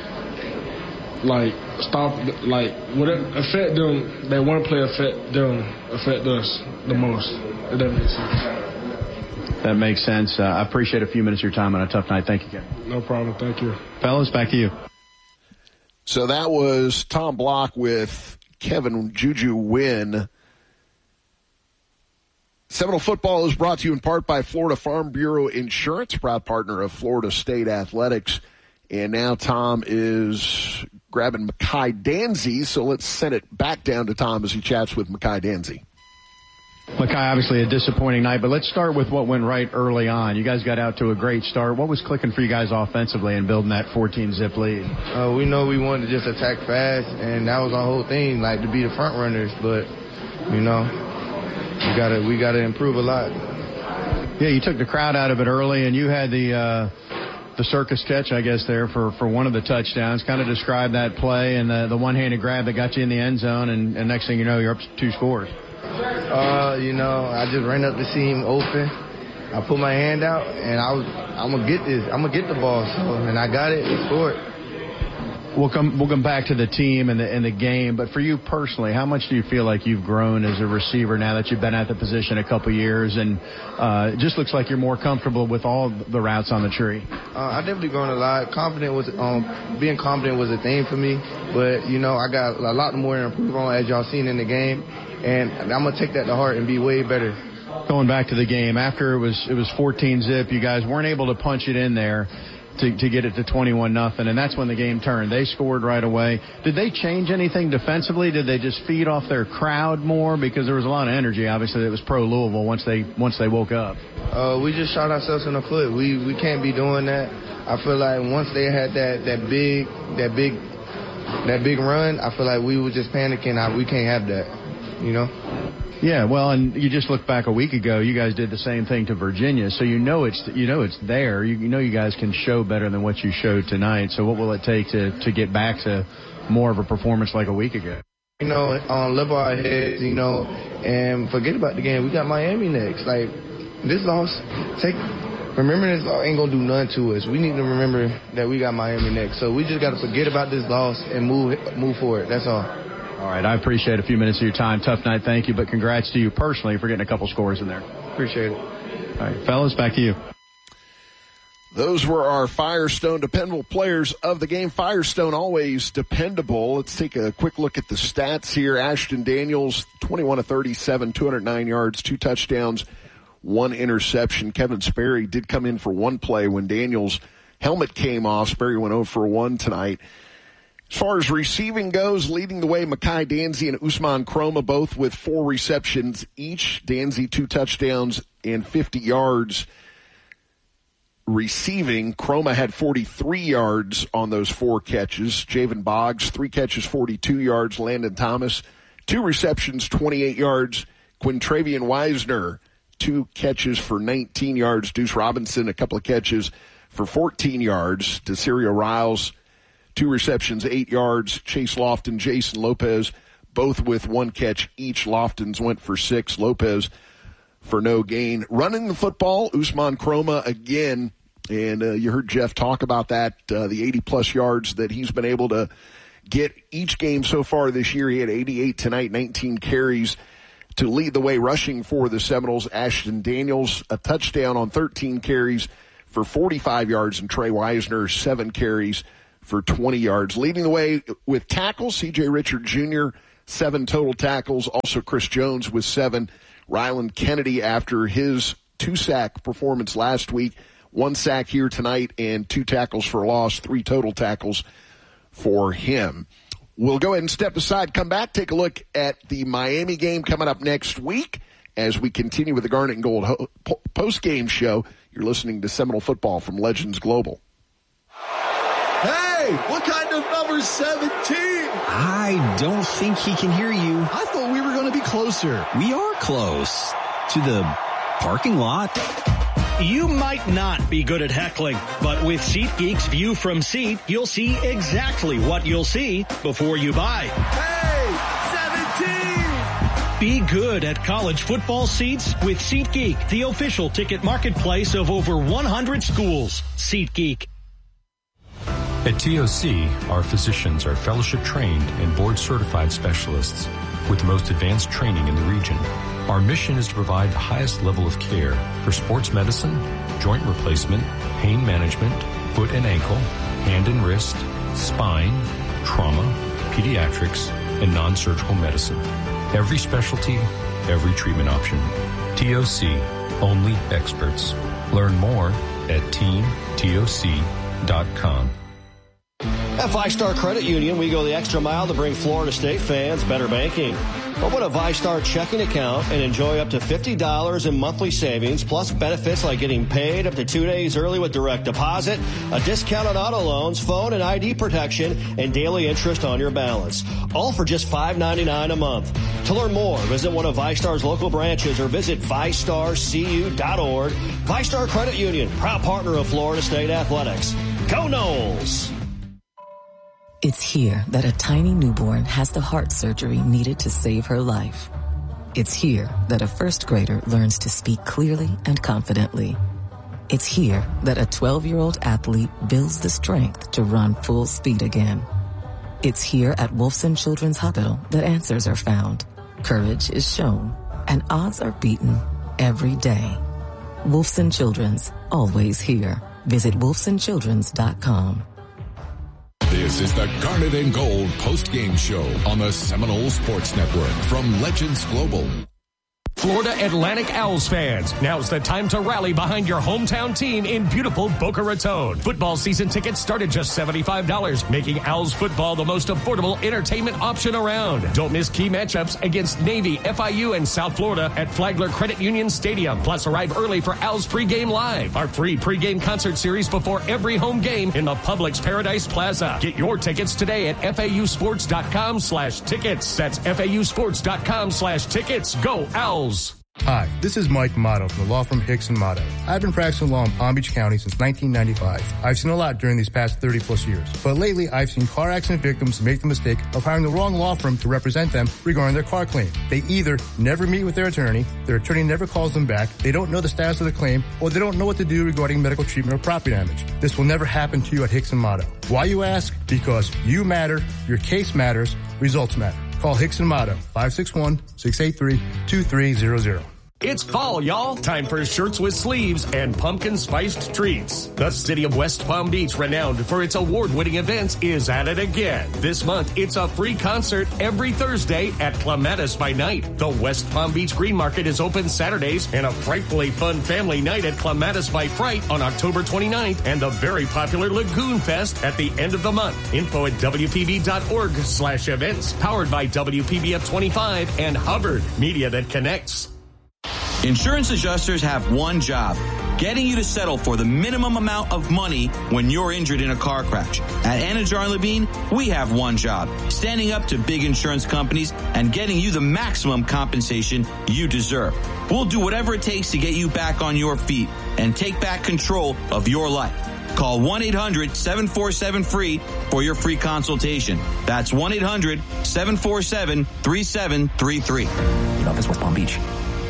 stop, like whatever affect them. That one play affect us the most. If that makes sense. That makes sense. I appreciate a few minutes of your time on a tough night. Thank you, Kevin. No problem. Thank you, fellas. Back to you. So that was Tom Block with Kevin Juju Wynn. Seminole Football is brought to you in part by Florida Farm Bureau Insurance, proud partner of Florida State Athletics. And now Tom is grabbing Makai Danzy, so let's send it back down to Tom as he chats with Makai Danzy. Makai, obviously a disappointing night, but let's start with what went right early on. You guys got out to a great start. What was clicking for you guys offensively and building that 14-zip lead? We know we wanted to just attack fast, and that was our whole thing, like to be the front runners. But, you know, we gotta improve a lot. Yeah, you took the crowd out of it early, and you had the circus catch, I guess, there for one of the touchdowns. Kind of describe that play and the one-handed grab that got you in the end zone, and next thing you know, you're up to 2 scores. You know, I just ran up to see him open. I put my hand out, and I'm gonna get this. I'm gonna get the ball. And I got it. We scored. We'll come back to the team and the game, but for you personally, how much do you feel like you've grown as a receiver now that you've been at the position a couple years, and it just looks like you're more comfortable with all the routes on the tree? I've definitely grown a lot. Being confident was a thing for me, but you know I got a lot more to improve on, as y'all seen in the game, and I'm gonna take that to heart and be way better. Going back to the game, after it was 14-zip, you guys weren't able to punch it in there to get it to 21-0, and that's when the game turned. They scored right away. Did they change anything defensively? Did they just feed off their crowd more? Because there was a lot of energy, obviously, that was pro-Louisville once they woke up. We just shot ourselves in the foot. We can't be doing that. I feel like once they had that big run, I feel like we were just panicking. We can't have that, you know? Yeah, well, and you just look back a week ago, you guys did the same thing to Virginia, so you know it's there. You know you guys can show better than what you showed tonight. So what will it take to get back to more of a performance like a week ago? You know, live our heads, you know, and forget about the game. We got Miami next. Like, this loss, remember this loss ain't going to do nothing to us. We need to remember that we got Miami next. So we just got to forget about this loss and move forward. That's all. All right, I appreciate a few minutes of your time. Tough night, thank you, but congrats to you personally for getting a couple scores in there. Appreciate it. All right, fellas, back to you. Those were our Firestone dependable players of the game. Firestone always dependable. Let's take a quick look at the stats here. Ashton Daniels, 21 of 37, 209 yards, 2 touchdowns, 1 interception. Kevin Sperry did come in for 1 play when Daniels' helmet came off. Sperry went 0 for 1 tonight. As far as receiving goes, leading the way, Makai Danzy and Usman Kroma, both with 4 receptions each. Danzy 2 touchdowns and 50 yards receiving. Kroma had 43 yards on those 4 catches. Javen Boggs, 3 catches, 42 yards. Landon Thomas, 2 receptions, 28 yards. Quintravian Wisner, 2 catches for 19 yards. Deuce Robinson, a couple of catches for 14 yards. Desirio Riles, 2 receptions, 8 yards. Chase Lofton, Jason Lopez, both with 1 catch each. Lofton's went for 6. Lopez for no gain. Running the football, Usman Kroma again, and you heard Jeff talk about that, the 80-plus yards that he's been able to get each game so far this year. He had 88 tonight, 19 carries to lead the way rushing for the Seminoles. Ashton Daniels, a touchdown on 13 carries for 45 yards, and Trey Wisner 7 carries for 20 yards. Leading the way with tackles, C.J. Richard Jr., 7 total tackles. Also Chris Jones with 7. Ryland Kennedy, after his 2-sack performance last week, 1 sack here tonight and 2 tackles for loss, 3 total tackles for him. We'll go ahead and step aside, come back, take a look at the Miami game coming up next week as we continue with the Garnet and Gold post-game show. You're listening to Seminole Football from Legends Global. Hey, what kind of number 17? I don't think he can hear you. I thought we were going to be closer. We are close to the parking lot. You might not be good at heckling, but with SeatGeek's View from Seat, you'll see exactly what you'll see before you buy. Hey, 17! Be good at college football seats with SeatGeek, the official ticket marketplace of over 100 schools. SeatGeek. At TOC, our physicians are fellowship-trained and board-certified specialists with the most advanced training in the region. Our mission is to provide the highest level of care for sports medicine, joint replacement, pain management, foot and ankle, hand and wrist, spine, trauma, pediatrics, and non-surgical medicine. Every specialty, every treatment option. TOC, only experts. Learn more at teamtoc.com. At VyStar Credit Union, we go the extra mile to bring Florida State fans better banking. Open a VyStar checking account and enjoy up to $50 in monthly savings, plus benefits like getting paid up to 2 days early with direct deposit, a discount on auto loans, phone and ID protection, and daily interest on your balance. All for just $5.99 a month. To learn more, visit one of VyStar's local branches or visit VyStarCU.org. VyStar Credit Union, proud partner of Florida State Athletics. Go Noles! It's here that a tiny newborn has the heart surgery needed to save her life. It's here that a first grader learns to speak clearly and confidently. It's here that a 12-year-old athlete builds the strength to run full speed again. It's here at Wolfson Children's Hospital that answers are found, courage is shown, and odds are beaten every day. Wolfson Children's, always here. Visit wolfsonchildrens.com. This is the Garnet and Gold post-game show on the Seminole Sports Network from Legends Global. Florida Atlantic Owls fans, now's the time to rally behind your hometown team in beautiful Boca Raton. Football season tickets start at just $75, making Owls football the most affordable entertainment option around. Don't miss key matchups against Navy, FIU, and South Florida at Flagler Credit Union Stadium. Plus, arrive early for Owls Pregame Live, our free pregame concert series before every home game in the Publix Paradise Plaza. Get your tickets today at FAUsports.com/tickets. That's FAUsports.com/tickets. Go Owls! Hi, this is Mike Motto from the law firm Hicks & Motto. I've been practicing law in Palm Beach County since 1995. I've seen a lot during these past 30-plus years. But lately, I've seen car accident victims make the mistake of hiring the wrong law firm to represent them regarding their car claim. They either never meet with their attorney never calls them back, they don't know the status of the claim, or they don't know what to do regarding medical treatment or property damage. This will never happen to you at Hicks & Motto. Why, you ask? Because you matter, your case matters, results matter. Call Hicks & Motto, 561-683-2300. It's fall, y'all. Time for shirts with sleeves and pumpkin-spiced treats. The city of West Palm Beach, renowned for its award-winning events, is at it again. This month, it's a free concert every Thursday at Clematis by Night. The West Palm Beach Green Market is open Saturdays, and a frightfully fun family night at Clematis by Fright on October 29th, and the very popular Lagoon Fest at the end of the month. Info at WPB.org/events. Powered by WPBF 25 and Hubbard, media that connects. Insurance adjusters have one job, getting you to settle for the minimum amount of money when you're injured in a car crash. At Anajar & Levine, we have one job, standing up to big insurance companies and getting you the maximum compensation you deserve. We'll do whatever it takes to get you back on your feet and take back control of your life. Call 1-800-747-FREE for your free consultation. That's 1-800-747-3733. Head office, West Palm Beach.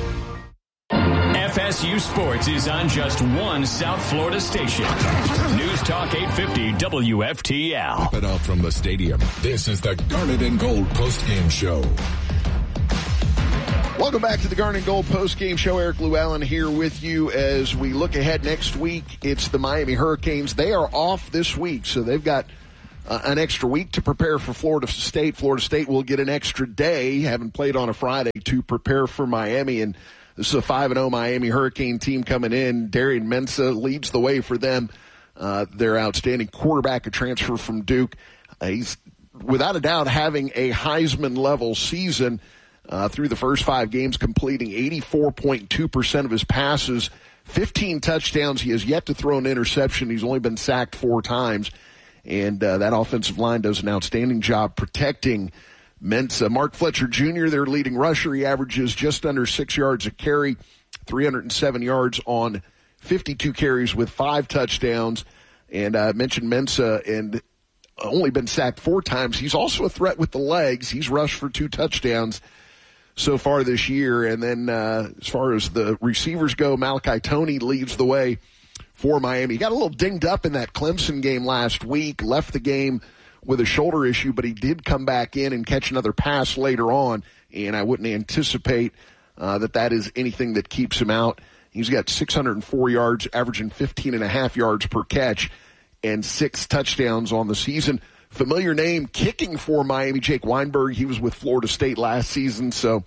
FSU Sports is on just one South Florida station. News Talk 850 WFTL. Wrap it up from the stadium. This is the Garnet and Gold postgame show. Welcome back to the Garnet and Gold post-game show. Eric Llewellyn here with you as we look ahead next week. It's the Miami Hurricanes. They are off this week, so they've got an extra week to prepare for Florida State. Florida State will get an extra day, having played on a Friday, to prepare for Miami. And this is a 5-0 Miami Hurricane team coming in. Darian Mensah leads the way for them. Their outstanding quarterback, a transfer from Duke. He's, without a doubt, having a Heisman-level season. Through the first 5 games, completing 84.2% of his passes, 15 touchdowns. He has yet to throw an interception. He's only been sacked 4 times. And that offensive line does an outstanding job protecting Mensah. Mark Fletcher Jr., their leading rusher, he averages just under 6 yards a carry, 307 yards on 52 carries with 5 touchdowns. And I mentioned Mensah and only been sacked 4 times. He's also a threat with the legs. He's rushed for 2 touchdowns so far this year. And then as far as the receivers go, Malachi Toney leads the way for Miami. He got a little dinged up in that Clemson game last week, left the game with a shoulder issue, but he did come back in and catch another pass later on, and I wouldn't anticipate that is anything that keeps him out. He's got 604 yards, averaging 15.5 yards per catch, and 6 touchdowns on the season. Familiar name kicking for Miami, Jake Weinberg. He was with Florida State last season, so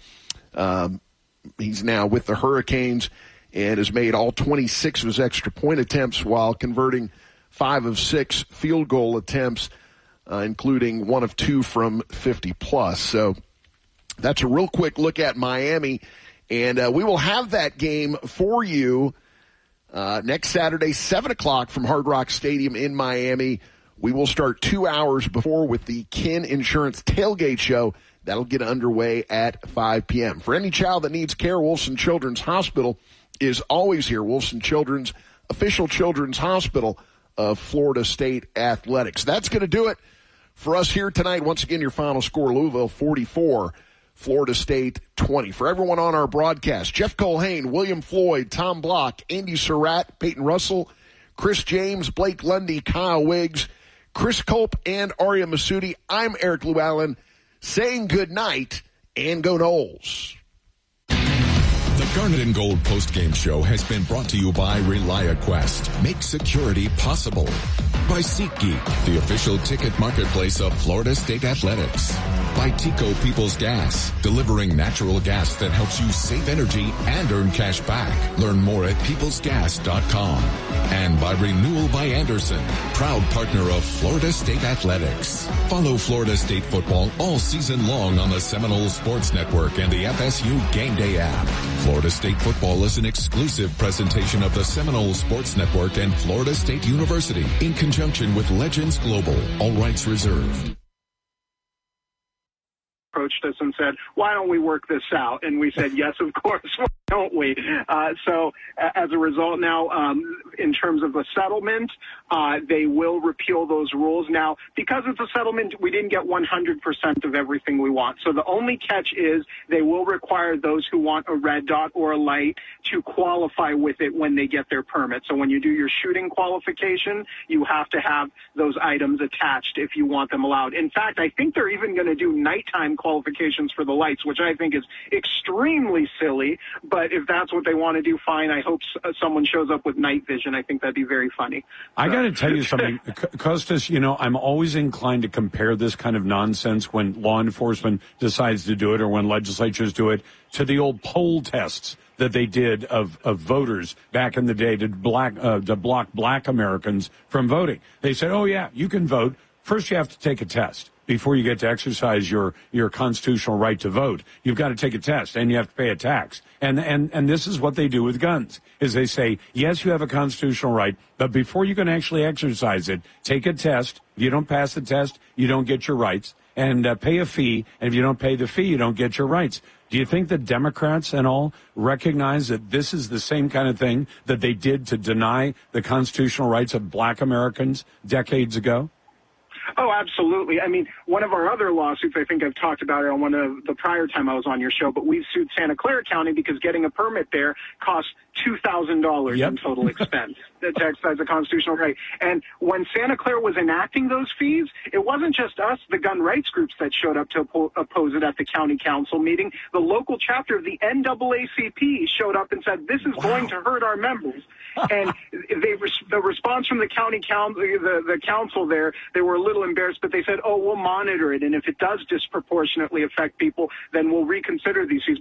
he's now with the Hurricanes and has made all 26 of his extra point attempts while converting 5 of 6 field goal attempts, including 1 of 2 from 50-plus. So that's a real quick look at Miami, and we will have that game for you next Saturday, 7 o'clock from Hard Rock Stadium in Miami. We will start 2 hours before with the Kin Insurance Tailgate Show. That'll get underway at 5 p.m. For any child that needs care, Wolfson Children's Hospital is always here. Wolfson Children's, official children's hospital of Florida State Athletics. That's going to do it for us here tonight. Once again, your final score, Louisville 44, Florida State 20. For everyone on our broadcast, Jeff Colhane, William Floyd, Tom Block, Andy Surratt, Peyton Russell, Chris James, Blake Lundy, Kyle Wiggs, Chris Culp, and Aria Masudi. I'm Eric Llewellyn saying good night and go Noles. The Garnet and Gold postgame show has been brought to you by ReliaQuest. Make security possible. By SeatGeek, the official ticket marketplace of Florida State Athletics. By Tico Peoples Gas, delivering natural gas that helps you save energy and earn cash back. Learn more at peoplesgas.com. And by Renewal by Anderson, proud partner of Florida State Athletics. Follow Florida State football all season long on the Seminole Sports Network and the FSU Game Day app. Florida State football is an exclusive presentation of the Seminole Sports Network and Florida State University in conjunction with Legends Global. All rights reserved. Approached us and said, why don't we work this out? And we said, yes, of course, why don't we? So as a result now, in terms of the settlement, they will repeal those rules. Now, because it's a settlement, we didn't get 100% of everything we want. So the only catch is they will require those who want a red dot or a light to qualify with it when they get their permit. So when you do your shooting qualification, you have to have those items attached if you want them allowed. In fact, I think they're even going to do nighttime qualifications for the lights, which I think is extremely silly. But if that's what they want to do, fine. I hope someone shows up with night vision. I think that'd be very funny. I got to tell you something, Costas, I'm always inclined to compare this kind of nonsense when law enforcement decides to do it or when legislatures do it to the old poll tests that they did of voters back in the day to block black Americans from voting. They said, oh, yeah, you can vote. First, you have to take a test before you get to exercise your constitutional right to vote. You've got to take a test, and you have to pay a tax. And this is what they do with guns, is they say, yes, you have a constitutional right, but before you can actually exercise it, take a test. If you don't pass the test, you don't get your rights, and pay a fee. And if you don't pay the fee, you don't get your rights. Do you think the Democrats and all recognize that this is the same kind of thing that they did to deny the constitutional rights of black Americans decades ago? Oh, absolutely. I mean, one of our other lawsuits, I think I've talked about it on one of the prior time I was on your show, but we've sued Santa Clara County because getting a permit there costs $2,000 in total expense to exercise a constitutional right. And when Santa Clara was enacting those fees, it wasn't just us, the gun rights groups, that showed up to oppose it at the county council meeting. The local chapter of the NAACP showed up and said, this is going to hurt our members. And the response from the county council, the council there, they were a little embarrassed, but they said, oh, we'll monitor it. And if it does disproportionately affect people, then we'll reconsider these fees.